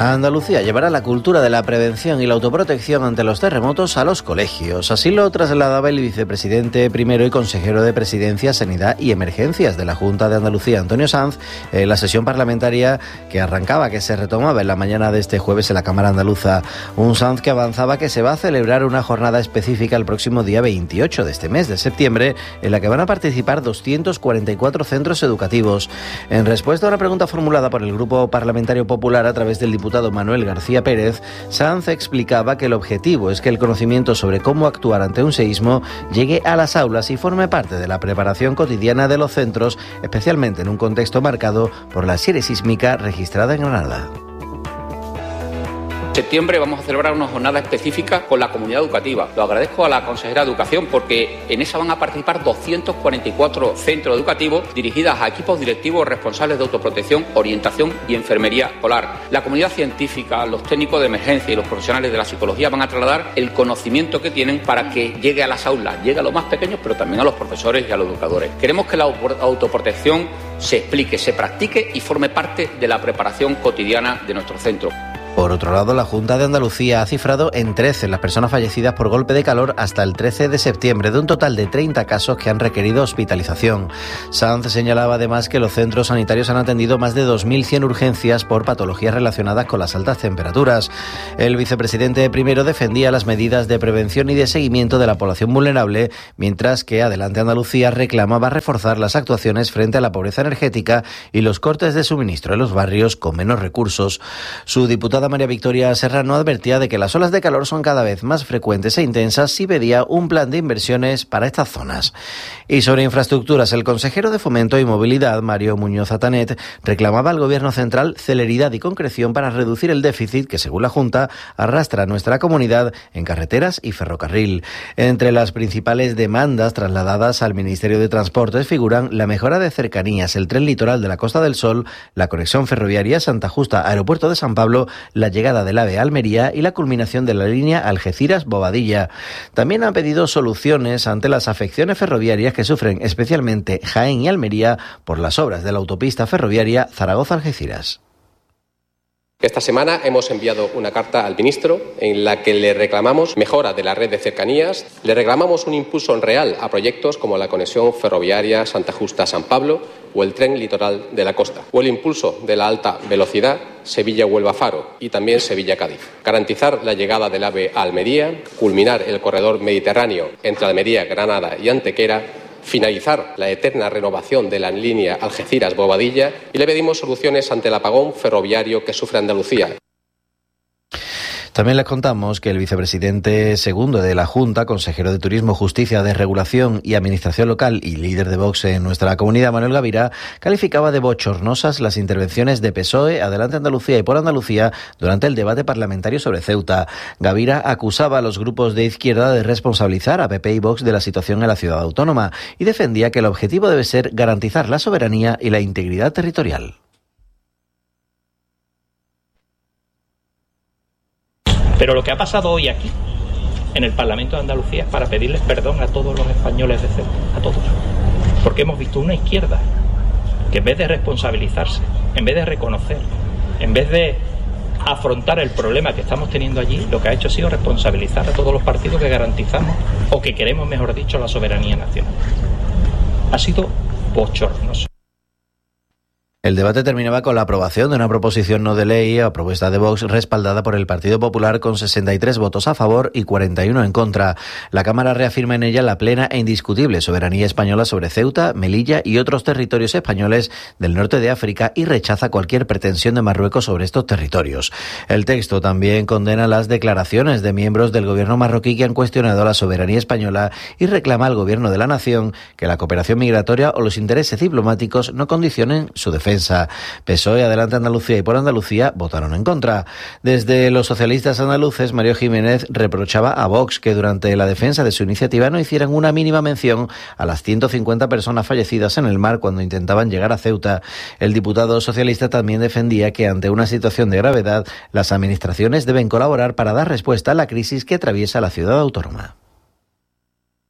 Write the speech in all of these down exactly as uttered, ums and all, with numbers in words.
Andalucía llevará la cultura de la prevención y la autoprotección ante los terremotos a los colegios. Así lo trasladaba el vicepresidente primero y consejero de Presidencia, Sanidad y Emergencias de la Junta de Andalucía, Antonio Sanz, en la sesión parlamentaria que arrancaba, que se retomaba en la mañana de este jueves en la Cámara Andaluza. Un Sanz que avanzaba que se va a celebrar una jornada específica el próximo día veintiocho de este mes de septiembre, en la que van a participar doscientos cuarenta y cuatro centros educativos. En respuesta a una pregunta formulada por el Grupo Parlamentario Popular a través del diputado Manuel García Pérez, Sanz explicaba que el objetivo es que el conocimiento sobre cómo actuar ante un seísmo llegue a las aulas y forme parte de la preparación cotidiana de los centros, especialmente en un contexto marcado por la serie sísmica registrada en Granada. En septiembre vamos a celebrar una jornada específica con la comunidad educativa. Lo agradezco a la consejera de Educación porque en esa van a participar doscientos cuarenta y cuatro centros educativos dirigidas a equipos directivos responsables de autoprotección, orientación y enfermería escolar. La comunidad científica, los técnicos de emergencia y los profesionales de la psicología van a trasladar el conocimiento que tienen para que llegue a las aulas, llegue a los más pequeños, pero también a los profesores y a los educadores. Queremos que la autoprotección se explique, se practique y forme parte de la preparación cotidiana de nuestros centros. Por otro lado, la Junta de Andalucía ha cifrado en trece las personas fallecidas por golpe de calor hasta el trece de septiembre, de un total de treinta casos que han requerido hospitalización. Sanz señalaba además que los centros sanitarios han atendido más de dos mil cien urgencias por patologías relacionadas con las altas temperaturas. El vicepresidente primero defendía las medidas de prevención y de seguimiento de la población vulnerable, mientras que Adelante Andalucía reclamaba reforzar las actuaciones frente a la pobreza energética y los cortes de suministro en los barrios con menos recursos. Su diputada María Victoria Serrano advertía de que las olas de calor son cada vez más frecuentes e intensas y pedía un plan de inversiones para estas zonas. Y sobre infraestructuras, el consejero de Fomento y Movilidad, Mario Muñoz Atanet, reclamaba al Gobierno central celeridad y concreción para reducir el déficit que, según la Junta, arrastra a nuestra comunidad en carreteras y ferrocarril. Entre las principales demandas trasladadas al Ministerio de Transportes figuran la mejora de cercanías, el tren litoral de la Costa del Sol, la conexión ferroviaria Santa Justa, Aeropuerto de San Pablo, la llegada del AVE a Almería y la culminación de la línea Algeciras-Bobadilla. También han pedido soluciones ante las afecciones ferroviarias que sufren especialmente Jaén y Almería por las obras de la autopista ferroviaria Zaragoza-Algeciras. Esta semana hemos enviado una carta al ministro en la que le reclamamos mejora de la red de cercanías, le reclamamos un impulso real a proyectos como la conexión ferroviaria Santa Justa-San Pablo o el tren litoral de la costa, o el impulso de la alta velocidad Sevilla-Huelva-Faro y también Sevilla-Cádiz. Garantizar la llegada del AVE a Almería, culminar el corredor mediterráneo entre Almería, Granada y Antequera, finalizar la eterna renovación de la línea Algeciras-Bobadilla y le pedimos soluciones ante el apagón ferroviario que sufre Andalucía. También les contamos que el vicepresidente segundo de la Junta, consejero de Turismo, Justicia, Desregulación y Administración Local y líder de Vox en nuestra comunidad, Manuel Gavira, calificaba de bochornosas las intervenciones de P S O E, Adelante Andalucía y Por Andalucía durante el debate parlamentario sobre Ceuta. Gavira acusaba a los grupos de izquierda de responsabilizar a P P y Vox de la situación en la ciudad autónoma y defendía que el objetivo debe ser garantizar la soberanía y la integridad territorial. Pero lo que ha pasado hoy aquí, en el Parlamento de Andalucía, es para pedirles perdón a todos los españoles de Ceuta, a todos. Porque hemos visto una izquierda que en vez de responsabilizarse, en vez de reconocer, en vez de afrontar el problema que estamos teniendo allí, lo que ha hecho ha sido responsabilizar a todos los partidos que garantizamos, o que queremos, mejor dicho, la soberanía nacional. Ha sido bochornoso. El debate terminaba con la aprobación de una proposición no de ley a propuesta de Vox respaldada por el Partido Popular con sesenta y tres votos a favor y cuarenta y uno en contra. La Cámara reafirma en ella la plena e indiscutible soberanía española sobre Ceuta, Melilla y otros territorios españoles del norte de África y rechaza cualquier pretensión de Marruecos sobre estos territorios. El texto también condena las declaraciones de miembros del gobierno marroquí que han cuestionado la soberanía española y reclama al gobierno de la nación que la cooperación migratoria o los intereses diplomáticos no condicionen su defensa. P S O E, Adelante Andalucía y Por Andalucía votaron en contra. Desde los socialistas andaluces, Mario Jiménez reprochaba a Vox que durante la defensa de su iniciativa no hicieran una mínima mención a las ciento cincuenta personas fallecidas en el mar cuando intentaban llegar a Ceuta. El diputado socialista también defendía que ante una situación de gravedad, las administraciones deben colaborar para dar respuesta a la crisis que atraviesa la ciudad autónoma.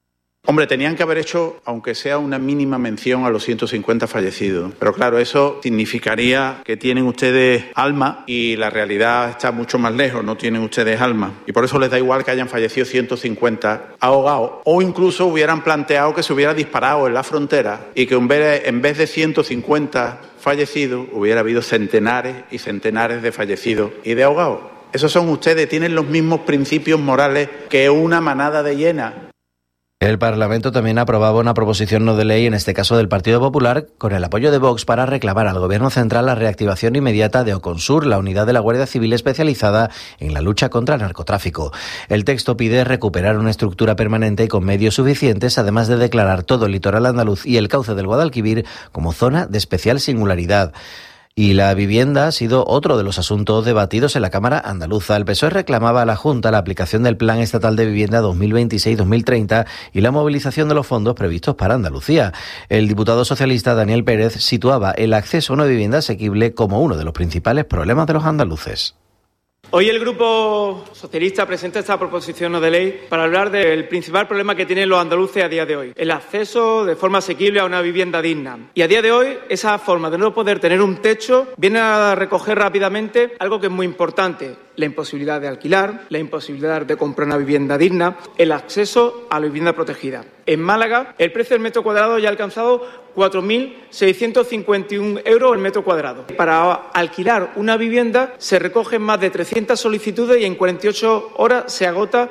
Hombre, tenían que haber hecho, aunque sea una mínima mención a los ciento cincuenta fallecidos. Pero claro, eso significaría que tienen ustedes alma y la realidad está mucho más lejos, no tienen ustedes alma. Y por eso les da igual que hayan fallecido ciento cincuenta ahogados. O incluso hubieran planteado que se hubiera disparado en la frontera y que en vez de, en vez de ciento cincuenta fallecidos hubiera habido centenares y centenares de fallecidos y de ahogados. Esos son ustedes, tienen los mismos principios morales que una manada de hienas. El Parlamento también aprobaba una proposición no de ley, en este caso del Partido Popular, con el apoyo de Vox para reclamar al Gobierno central la reactivación inmediata de Oconsur, la unidad de la Guardia Civil especializada en la lucha contra el narcotráfico. El texto pide recuperar una estructura permanente y con medios suficientes, además de declarar todo el litoral andaluz y el cauce del Guadalquivir como zona de especial singularidad. Y la vivienda ha sido otro de los asuntos debatidos en la Cámara andaluza. El P S O E reclamaba a la Junta la aplicación del Plan Estatal de Vivienda dos mil veintiséis dos mil treinta y la movilización de los fondos previstos para Andalucía. El diputado socialista Daniel Pérez situaba el acceso a una vivienda asequible como uno de los principales problemas de los andaluces. Hoy el Grupo Socialista presenta esta proposición no de ley para hablar del principal problema que tienen los andaluces a día de hoy, el acceso de forma asequible a una vivienda digna. Y a día de hoy, esa forma de no poder tener un techo viene a recoger rápidamente algo que es muy importante: la imposibilidad de alquilar, la imposibilidad de comprar una vivienda digna, el acceso a la vivienda protegida. En Málaga, el precio del metro cuadrado ya ha alcanzado cuatro mil seiscientos cincuenta y uno euros el metro cuadrado. Para alquilar una vivienda se recogen más de trescientas solicitudes y en cuarenta y ocho horas se agota.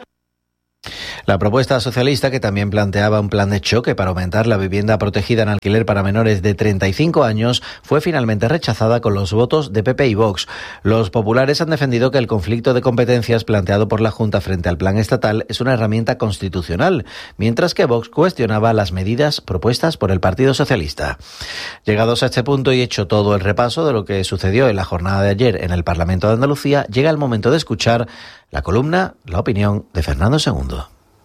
La propuesta socialista, que también planteaba un plan de choque para aumentar la vivienda protegida en alquiler para menores de treinta y cinco años, fue finalmente rechazada con los votos de P P y Vox. Los populares han defendido que el conflicto de competencias planteado por la Junta frente al plan estatal es una herramienta constitucional, mientras que Vox cuestionaba las medidas propuestas por el Partido Socialista. Llegados a este punto y hecho todo el repaso de lo que sucedió en la jornada de ayer en el Parlamento de Andalucía, llega el momento de escuchar la columna La Opinión de Fernando segundo.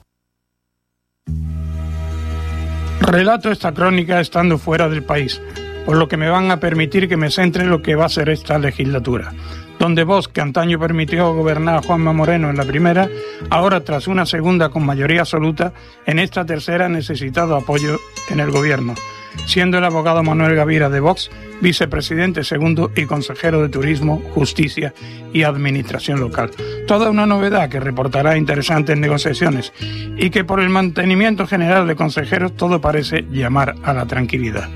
Relato esta crónica estando fuera del país, por lo que me van a permitir que me centre en lo que va a ser esta legislatura, donde Vox, que antaño permitió gobernar a Juanma Moreno en la primera, ahora tras una segunda con mayoría absoluta, en esta tercera ha necesitado apoyo en el gobierno, siendo el abogado Manuel Gavira de Vox vicepresidente segundo y consejero de Turismo, Justicia y Administración Local. Toda una novedad que reportará interesantes negociaciones y que por el mantenimiento general de consejeros todo parece llamar a la tranquilidad.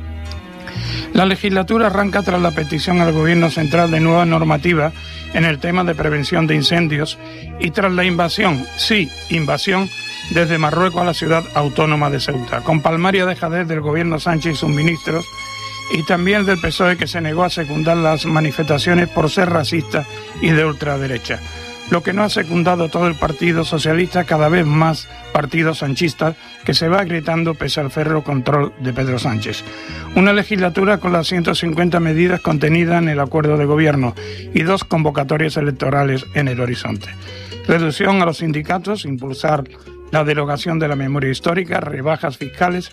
La legislatura arranca tras la petición al Gobierno central de nueva normativa en el tema de prevención de incendios y tras la invasión, sí, invasión, desde Marruecos a la ciudad autónoma de Ceuta, con palmaria dejadez del Gobierno Sánchez y sus ministros, y también del P S O E, que se negó a secundar las manifestaciones por ser racista y de ultraderecha. Lo que no ha secundado todo el Partido Socialista, cada vez más partido sanchista, que se va gritando pese al férreo control de Pedro Sánchez. Una legislatura con las ciento cincuenta medidas contenidas en el acuerdo de gobierno y dos convocatorias electorales en el horizonte. Reducción a los sindicatos, impulsar la derogación de la memoria histórica, rebajas fiscales.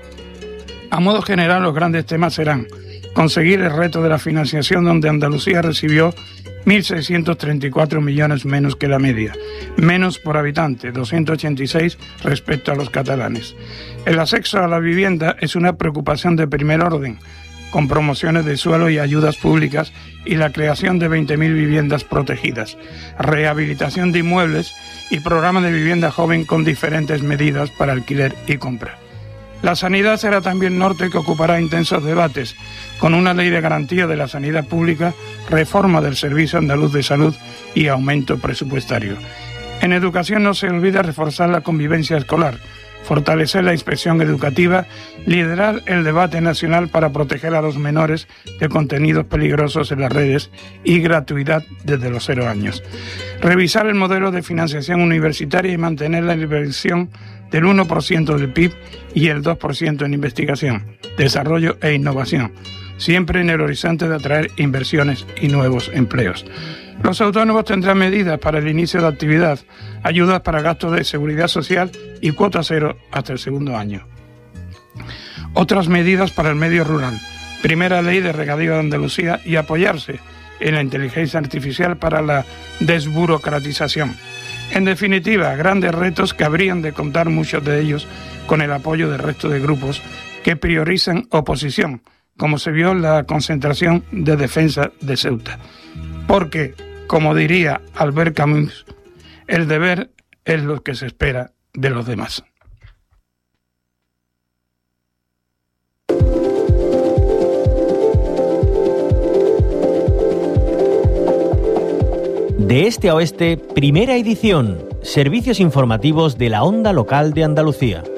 A modo general, los grandes temas serán conseguir el reto de la financiación, donde Andalucía recibió mil seiscientos treinta y cuatro millones menos que la media, menos por habitante, doscientos ochenta y seis respecto a los catalanes. El acceso a la vivienda es una preocupación de primer orden, con promociones de suelo y ayudas públicas y la creación de veinte mil viviendas protegidas, rehabilitación de inmuebles y programa de vivienda joven con diferentes medidas para alquiler y compra. La sanidad será también norte que ocupará intensos debates, con una ley de garantía de la sanidad pública, reforma del Servicio Andaluz de Salud y aumento presupuestario. En educación no se olvida reforzar la convivencia escolar, fortalecer la inspección educativa, liderar el debate nacional para proteger a los menores de contenidos peligrosos en las redes y gratuidad desde los cero años. Revisar el modelo de financiación universitaria y mantener la inversión del uno por ciento del P I B y el dos por ciento en investigación, desarrollo e innovación, siempre en el horizonte de atraer inversiones y nuevos empleos. Los autónomos tendrán medidas para el inicio de actividad, ayudas para gastos de seguridad social y cuota cero hasta el segundo año. Otras medidas para el medio rural, primera ley de regadío de Andalucía y apoyarse en la inteligencia artificial para la desburocratización. En definitiva, grandes retos que habrían de contar muchos de ellos con el apoyo del resto de grupos que priorizan oposición, como se vio en la concentración de defensa de Ceuta. Porque, como diría Albert Camus, el deber es lo que se espera de los demás. De este a oeste, primera edición. Servicios informativos de la Onda Local de Andalucía.